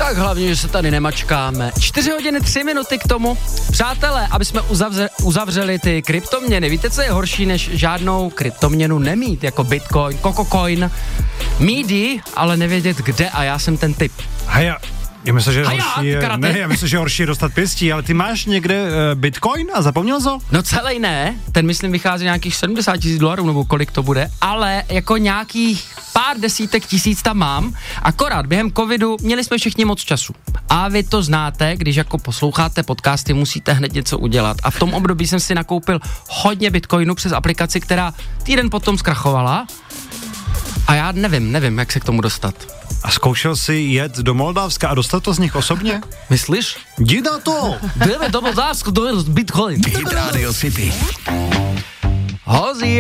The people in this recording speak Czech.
Tak hlavně, že se tady nemačkáme. 4 hodiny 3 minuty k tomu. Přátelé, aby jsme uzavřeli ty kryptoměny. Víte, co je horší, než žádnou kryptoměnu nemít, jako Bitcoin, Cocoin. Mít ji, ale nevědět kde, a já jsem ten typ. Já myslím, že je horší dostat pěstí, ale ty máš někde Bitcoin a zapomněl to? No celý ne, ten myslím vychází nějakých $70,000 nebo kolik to bude, ale jako nějakých pár desítek tisíc tam mám, akorát během covidu měli jsme všichni moc času. A vy to znáte, když jako posloucháte podcasty, musíte hned něco udělat. A v tom období jsem si nakoupil hodně Bitcoinu přes aplikaci, která týden potom zkrachovala. A já nevím, jak se k tomu dostat. A zkoušel jsi jet do Moldavska a dostat to z nich osobně? Myslíš? Jdi na to! Jdeme do Moldavska, to je Bitcoin. Hit Radio City. Hozí.